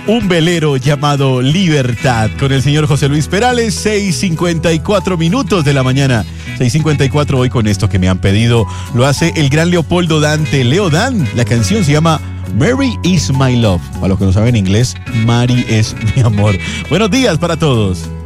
Un velero llamado Libertad, con el señor José Luis Perales, 6:54 minutos de la mañana. 6:54 hoy con esto que me han pedido. Lo hace el gran Leopoldo Dante, Leo Dan. La canción se llama Mary is my love. Para los que no saben inglés, Mary es mi amor. Buenos días para todos.